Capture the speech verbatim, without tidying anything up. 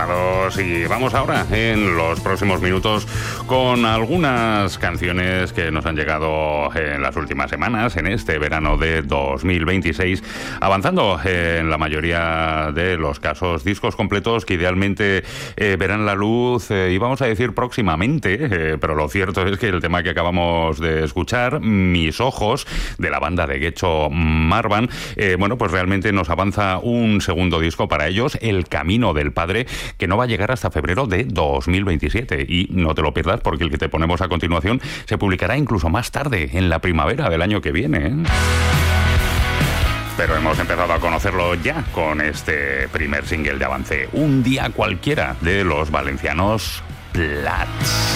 informados y vamos ahora en los próximos minutos con algunas canciones que nos han llegado en las últimas semanas, en este verano de dos mil veintiséis, avanzando en la mayoría de los casos discos completos que idealmente eh, verán la luz, eh, y vamos a decir próximamente, eh, pero lo cierto es que el tema que acabamos de escuchar, Mis ojos, de la banda de Getxo Marban, eh, bueno, pues realmente nos avanza un segundo disco para ellos, El Camino del Padre, que no va a llegar hasta febrero de dos mil veintisiete. Y no te lo pierdas porque el que te ponemos a continuación se publicará incluso más tarde, en la primavera del año que viene, ¿eh? Pero hemos empezado a conocerlo ya con este primer single de avance, Un día cualquiera, de los valencianos Plats.